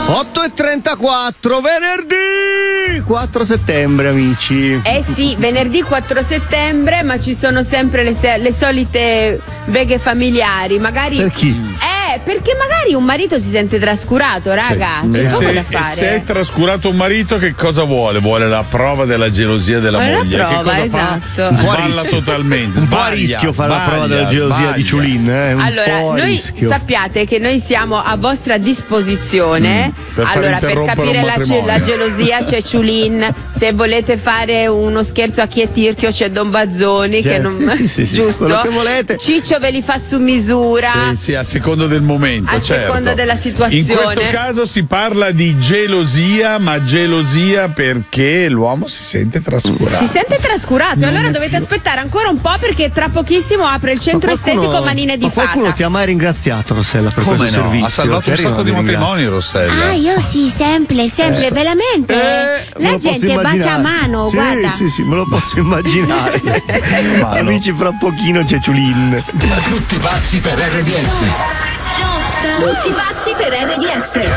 8:34, venerdì 4 settembre, amici. Eh sì, venerdì 4 settembre, ma ci sono sempre le solite beghe familiari. Magari. Per chi? Perché magari un marito si sente trascurato, raga. Sì. C'è poco da E fare. se è trascurato un marito, che cosa vuole? Vuole la prova della gelosia della Vuole la moglie. prova, che cosa esatto. fa? Sballa totalmente. Un po' a rischio fare la prova della gelosia di Ciulin. Allora, noi sappiate che noi siamo a vostra disposizione. per far Allora, per interrompere capire un la matrimonio. gelosia c'è Ciulin. Se volete fare uno scherzo a chi è tirchio c'è Don Bazzoni, che non sì, giusto. quello che volete. Ciccio ve li fa su misura. Sì, a secondo del momento, A certo. seconda della situazione. In questo caso si parla di gelosia, ma gelosia perché l'uomo si sente trascurato. Si sente trascurato, allora dovete aspettare ancora un po', perché tra pochissimo apre il centro estetico Manine di Qualcuno Fata. ti ha mai ringraziato, Rossella, per Come questo no? servizio? Ha salvato Ti un sacco di arrivano dei matrimoni, Rossella. Io sì, sempre, veramente. me La lo gente posso bacia a immaginare. mano, Sì, guarda. Sì, me lo posso immaginare. Amici, fra pochino c'è Ciulin. Tutti pazzi per RDS. Tutti pazzi per RDS.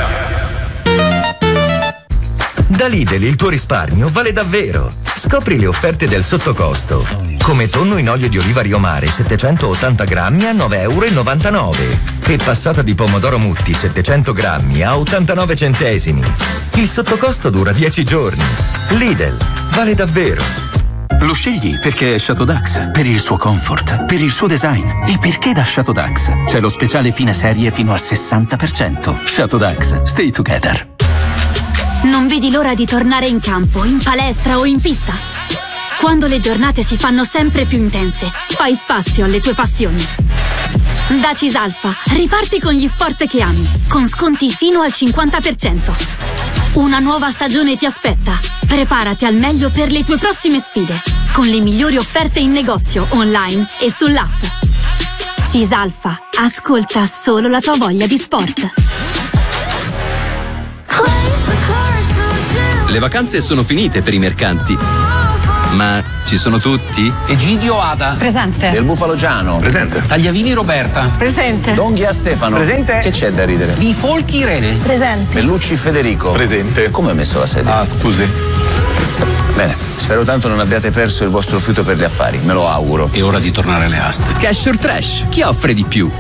Da Lidl il tuo risparmio vale davvero. Scopri le offerte del sottocosto. Come tonno in olio di oliva Rio Mare 780 grammi a 9,99 € e passata di pomodoro Mutti 700 grammi a 89 centesimi. Il sottocosto dura 10 giorni. Lidl vale davvero. Lo scegli perché è Chateau Dax, per il suo comfort, per il suo design e perché da Chateau Dax c'è lo speciale fine serie fino al 60%. Chateau Dax, stay together. Non vedi l'ora di tornare in campo, in palestra o in pista? Quando le giornate si fanno sempre più intense, fai spazio alle tue passioni. Da Cisalfa, riparti con gli sport che ami, con sconti fino al 50%. Una nuova stagione ti aspetta. Preparati al meglio per le tue prossime sfide, con le migliori offerte in negozio, online e sull'app. Cisalfa, ascolta solo la tua voglia di sport. Le vacanze sono finite per i mercanti, ma ci sono tutti? Egidio Ada. Presente. Del Bufalo Giano. Presente. Tagliavini Roberta. Presente. Donghia Stefano. Presente. Che c'è da ridere? Di Folchi Irene. Presente. Bellucci Federico. Presente. Come hai messo la sedia? Scusi. Bene, spero tanto non abbiate perso il vostro fiuto per gli affari, me lo auguro. È ora di tornare alle aste. Cash or Trash, chi offre di più?